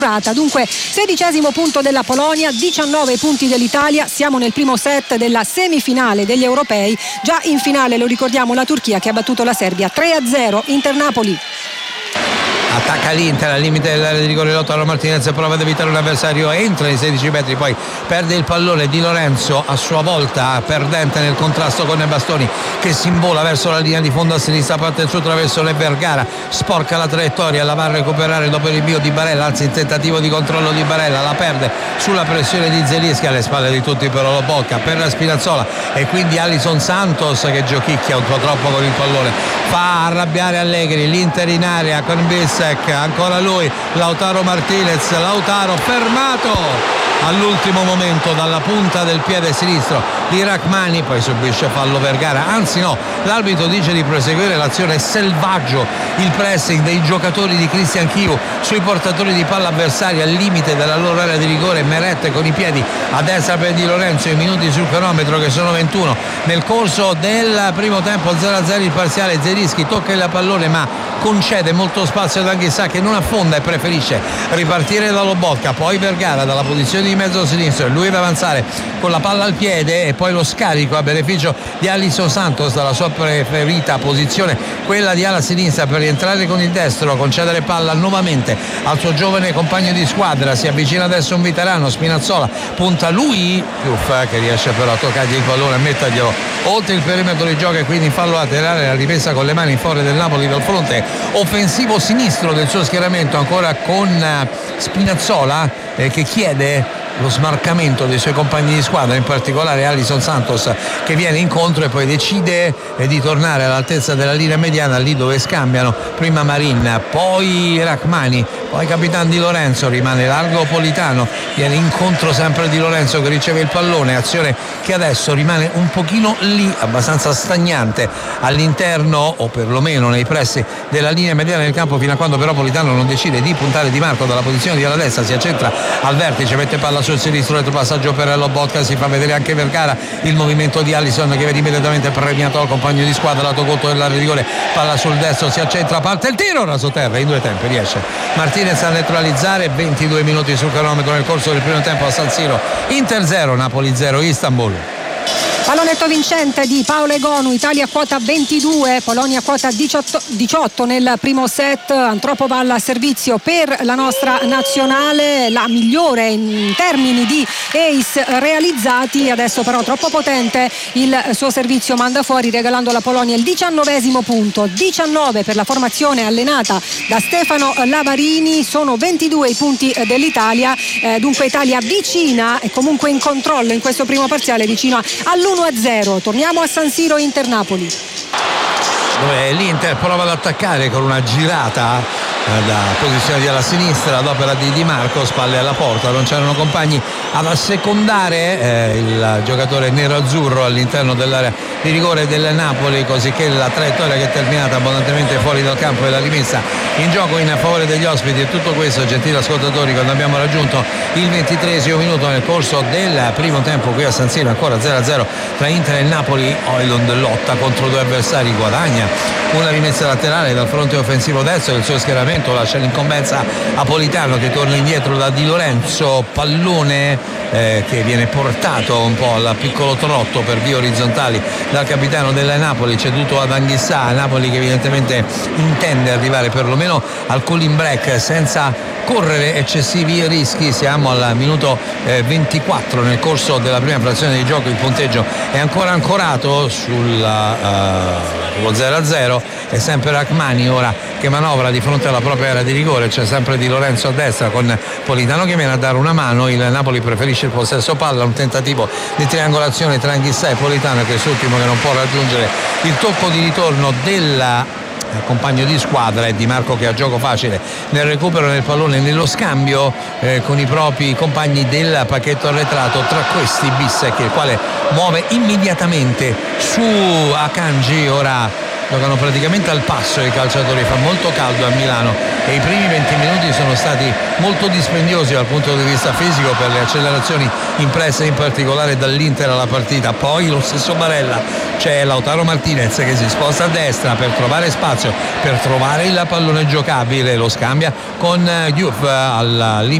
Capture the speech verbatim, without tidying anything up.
Dunque sedicesimo punto della Polonia, diciannove punti dell'Italia, siamo nel primo set della semifinale degli europei. Già in finale, lo ricordiamo, la Turchia che ha battuto la Serbia tre a zero. Inter-Napoli. Attacca l'Inter al limite dell'area di rigore, Lautaro Martinez prova ad evitare un avversario, entra nei sedici metri, poi perde il pallone. Di Lorenzo a sua volta perdente nel contrasto con i bastoni, che si imbola verso la linea di fondo a sinistra, parte il suo traverso e Vergara sporca la traiettoria, la va a recuperare dopo il rinvio di Barella, anzi in tentativo di controllo di Barella, la perde sulla pressione di Zelinski, alle spalle di tutti però lo bocca per la Spinazzola e quindi Alisson Santos che giochicchia un po' troppo con il pallone, fa arrabbiare Allegri. L'Inter in area con Bissek, ancora lui, Lautaro Martinez, Lautaro fermato all'ultimo momento dalla punta del piede sinistro di Rachmani, poi subisce fallo Vergara, anzi no, l'arbitro dice di proseguire l'azione. Selvaggio il pressing dei giocatori di Christian Chiu sui portatori di palla avversari al limite della loro area di rigore. Meret con i piedi a destra per Di Lorenzo, i minuti sul cronometro che sono ventuno nel corso del primo tempo, zero a zero il parziale. Zelinski tocca il pallone ma concede molto spazio ad Anghissà che non affonda e preferisce ripartire da Lobotka, poi Vergara dalla posizione di mezzo sinistro e lui ad avanzare con la palla al piede e poi lo scarico a beneficio di Alisson Santos dalla sua preferita posizione, quella di ala sinistra, per rientrare con il destro, concedere palla nuovamente al suo giovane compagno di squadra. Si avvicina adesso un veterano, Spinazzola, punta lui, Piuff che riesce però a toccargli il pallone e metterglielo oltre il perimetro di gioco e quindi in fallo laterale. La rimessa con le mani in fuori del Napoli dal fronte offensivo sinistro del suo schieramento, ancora con Spinazzola eh, che chiede lo smarcamento dei suoi compagni di squadra, in particolare Alisson Santos che viene incontro e poi decide eh, di tornare all'altezza della linea mediana, lì dove scambiano prima Marin, poi Rachmani, poi capitano Di Lorenzo, rimane largo Politano, viene incontro sempre Di Lorenzo che riceve il pallone, azione che adesso rimane un pochino lì, abbastanza stagnante all'interno o perlomeno nei pressi della linea mediana del campo, fino a quando però Politano non decide di puntare Di Marco dalla posizione di ala destra, si accentra al vertice, mette palla sul sinistro, retro passaggio per Lobotka, si fa vedere anche Vergara, il movimento di Alisson che vede immediatamente premiato al compagno di squadra, lato conto dell'area di rigore, palla sul destro, si accentra, parte il tiro, raso terra, in due tempi riesce Martinez a neutralizzare. Ventidue minuti sul cronometro nel corso del primo tempo a San Siro. Inter zero, Napoli zero, Istanbul. Pallonetto vincente di Paolo Egonu, Italia quota ventidue, Polonia quota diciotto, diciotto nel primo set. Antropova al servizio per la nostra nazionale, la migliore in termini di ace realizzati. Adesso però troppo potente il suo servizio, manda fuori regalando alla Polonia il diciannovesimo punto. diciannove per la formazione allenata da Stefano Lavarini, sono ventidue i punti dell'Italia, eh, dunque Italia vicina e comunque in controllo in questo primo parziale, vicino all'uno a zero. Torniamo a San Siro, Inter Napoli, dove l'Inter prova ad attaccare con una girata da posizione di alla sinistra ad opera di Di Marco, spalle alla porta, non c'erano compagni ad assecondare eh, il giocatore nero-azzurro all'interno dell'area di rigore del Napoli, così che la traiettoria che è terminata abbondantemente fuori dal campo e la rimessa in gioco in favore degli ospiti. E tutto questo, gentili ascoltatori, quando abbiamo raggiunto il ventitreesimo minuto nel corso del primo tempo qui a San Siro, ancora zero a zero tra Inter e Napoli. Højlund lotta contro due avversari, guadagna una rimessa laterale dal fronte offensivo destro del suo schieramento, lascia l'incombenza a Politano che torna indietro da Di Lorenzo, pallone eh, che viene portato un po' al piccolo trotto per vie orizzontali dal capitano della Napoli, ceduto ad Anghissà. Napoli che evidentemente intende arrivare perlomeno al cooling break senza correre eccessivi rischi. Siamo al minuto eh, ventiquattro nel corso della prima frazione di gioco, il punteggio è ancora ancorato sulla uh, zero a zero. È sempre Rachmani ora che manovra di fronte alla propria area di rigore, c'è sempre Di Lorenzo a destra con Politano che viene a dare una mano. Il Napoli preferisce il possesso palla, un tentativo di triangolazione tra Anghissà e Politano, che è quest'ultimo che non può raggiungere il tocco di ritorno della compagno di squadra, e Di Marco che ha gioco facile nel recupero del pallone, nello scambio eh, con i propri compagni del pacchetto arretrato, tra questi Bissek, il quale muove immediatamente su Akanji. Ora giocano praticamente al passo i calciatori, fa molto caldo a Milano e i primi venti minuti sono stati molto dispendiosi dal punto di vista fisico per le accelerazioni impresse in particolare dall'Inter alla partita. Poi lo stesso Barella c'è Lautaro Martinez che si sposta a destra per trovare spazio, per trovare il pallone giocabile, lo scambia con Diouf al limite